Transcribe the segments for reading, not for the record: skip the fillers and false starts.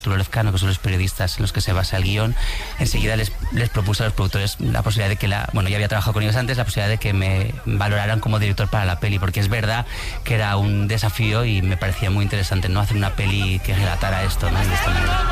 Arturo Lezcano, que son los periodistas en los que se basa el guión, enseguida les propuse a los productores la posibilidad de que ya había trabajado con ellos antes, la posibilidad de que me valoraran como director para la peli, porque es verdad que era un desafío y me parecía muy interesante, ¿no? Hacer una peli que relatara esto, ¿no? De esta manera.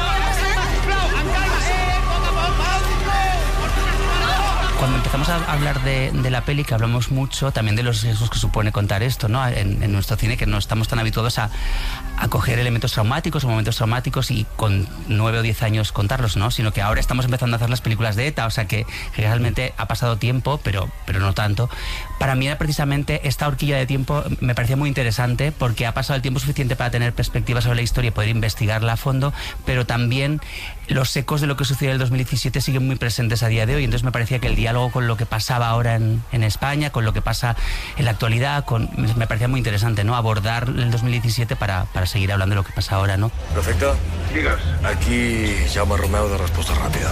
Cuando empezamos a hablar de la peli, que hablamos mucho también de los riesgos que supone contar esto, ¿no? En nuestro cine, que no estamos tan habituados a coger elementos traumáticos o momentos traumáticos y con 9 o 10 años contarlos, ¿no? Sino que ahora estamos empezando a hacer las películas de ETA, o sea que realmente ha pasado tiempo, pero no tanto. Para mí era precisamente esta horquilla de tiempo, me parecía muy interesante porque ha pasado el tiempo suficiente para tener perspectivas sobre la historia y poder investigarla a fondo, pero también los ecos de lo que sucedió en el 2017 siguen muy presentes a día de hoy, entonces me parecía que el diálogo con lo que pasaba ahora en España, con lo que pasa en la actualidad, me parecía muy interesante, ¿no? Abordar el 2017 para seguir hablando de lo que pasa ahora, ¿no? Perfecte. Digues. Aquí Jaume Romeu de Resposta Ràpida.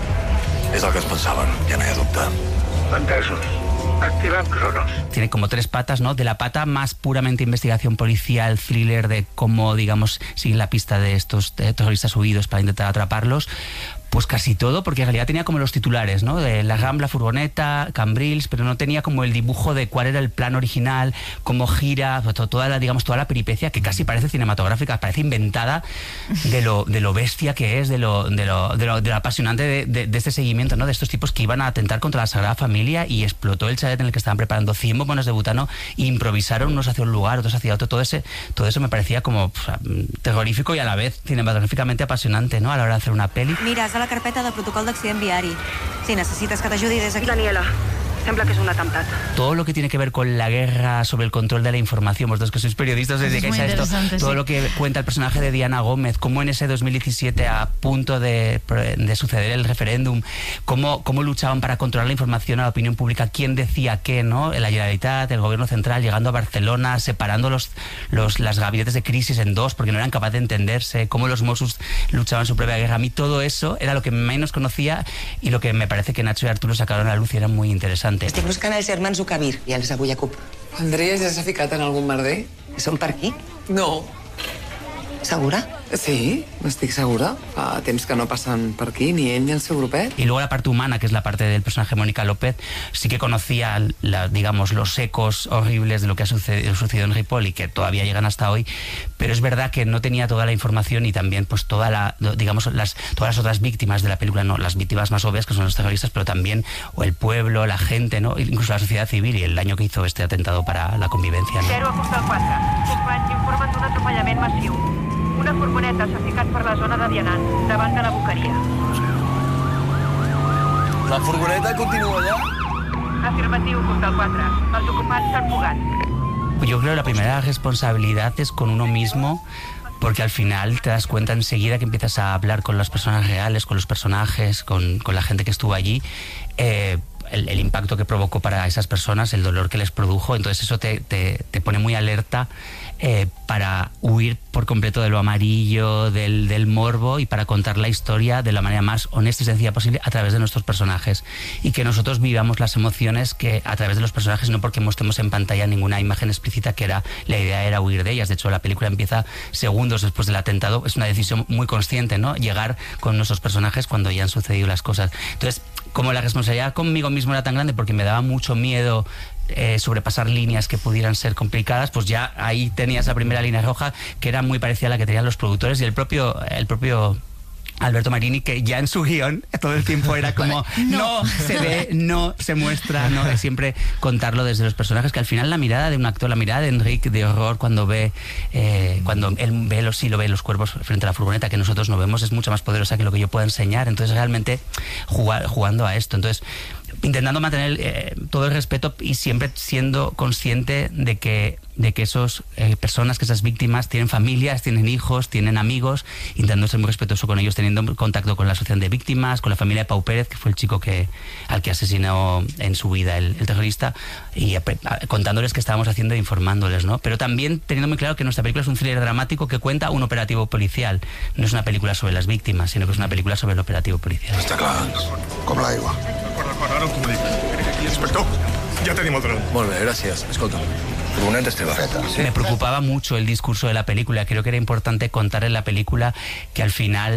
És el que es pensaven, ja no hi ha dubte. Entesos. Activem Cronos. Tiene como 3 patas, ¿no? De la pata más puramente investigación policial, thriller, de cómo, digamos, seguir la pista de estos terroristas huidos para intentar atraparlos. Pues casi todo, porque en realidad tenía como los titulares, ¿no? De la Rambla, furgoneta, Cambrils, pero no tenía como el dibujo de cuál era el plan original, cómo gira, toda la peripecia, que casi parece cinematográfica, parece inventada de lo bestia que es, de lo apasionante de este seguimiento, ¿no? De estos tipos que iban a atentar contra la Sagrada Familia y explotó el chalet en el que estaban preparando 100 bombones de butano e improvisaron unos hacia un lugar, otros hacia otro. Todo eso me parecía como terrorífico y a la vez cinematográficamente apasionante, ¿no? A la hora de hacer una peli. Mira, a la carpeta de protocol d'accident viari. Si necessites que t'ajudi des d'aquí... Daniela, sembla que és un atemptat. Todo lo que tiene que ver con la guerra, sobre el control de la información, vosotros que sois periodistas, os dedicáis a esto, todo lo que cuenta el personaje de Diana Gómez, cómo en ese 2017, a punto de suceder el referéndum, cómo luchaban para controlar la información a la opinión pública, quién decía qué, ¿no? La Generalitat, el gobierno central, llegando a Barcelona, separando las gabinetes de crisis en dos, porque no eran capaces de entenderse, cómo los Mossos luchaban su propia guerra. A mí todo eso era lo que menos conocía y lo que me parece que Nacho y Arturo sacaron a la luz y era muy interesante. Estic buscant els germans Zucabir i els Agullacup. Andrea ja s'ha ficat en algun merder? Són per aquí? No. Segura? Sí, estic segura. Fa temps que no passen per aquí, ni ell ni el seu grupet. Y luego la parte humana, que es la parte del personaje Mónica López, sí que conocía, digamos, los ecos horribles de lo que ha sucedido en Ripoll y que todavía llegan hasta hoy, pero es verdad que no tenía toda la información y también pues todas las otras víctimas de la película, no, las víctimas más obvias que son los terroristas, pero también o el pueblo, la gente, ¿no? Incluso la sociedad civil y el daño que hizo este atentado para la convivencia, ¿no? 0 a Postal 4. Companys informen d'un atropellament massiu. Una furgoneta s'ha ficat per la zona de Dianant, davant de la Boqueria. La furgoneta continua allà? Afirmatiu, Postal 4. Els ocupants s'han fugat. Yo creo que la primera responsabilidad es con uno mismo, porque al final te das cuenta enseguida que empiezas a hablar con las personas reales, con los personajes, con la gente que estuvo allí, el impacto que provocó para esas personas, el dolor que les produjo. Entonces eso te pone muy alerta para huir por completo de lo amarillo, del morbo, y para contar la historia de la manera más honesta y sencilla posible a través de nuestros personajes, y que nosotros vivamos las emociones que a través de los personajes, no porque mostremos en pantalla ninguna imagen explícita, que la idea era huir de ellas. De hecho, la película empieza segundos después del atentado. Es una decisión muy consciente, ¿no? Llegar con nuestros personajes cuando ya han sucedido las cosas. Entonces, como la responsabilidad conmigo mismo era tan grande porque me daba mucho miedo sobrepasar líneas que pudieran ser complicadas, pues ya ahí tenías la primera línea roja, que era muy parecida a la que tenían los productores y el propio Alberto Marini, que ya en su guión todo el tiempo era como no se ve, no se muestra, no, de siempre contarlo desde los personajes, que al final la mirada de un actor, la mirada de Enric de horror cuando él ve los cuerpos frente a la furgoneta que nosotros no vemos, es mucho más poderosa que lo que yo pueda enseñar. Entonces realmente jugando a esto, entonces intentando mantener todo el respeto y siempre siendo consciente de que esas personas, que esas víctimas tienen familias, tienen hijos, tienen amigos, intentando ser muy respetuoso con ellos, teniendo contacto con la asociación de víctimas, con la familia de Pau Pérez, que fue el chico al que asesinó en su vida el terrorista, y contándoles qué estábamos haciendo e informándoles, ¿no? Pero también teniendo muy claro que nuestra película es un thriller dramático que cuenta un operativo policial. No es una película sobre las víctimas, sino que es una película sobre el operativo policial. Està clar, com l'aigua. D'acord, ara ho dic. Inspector, ja tenim el dron. Molt bé, gràcies. Escolta'm, Brunet Estebafeta. Me preocupaba mucho el discurso de la película. Creo que era importante contar en la película que al final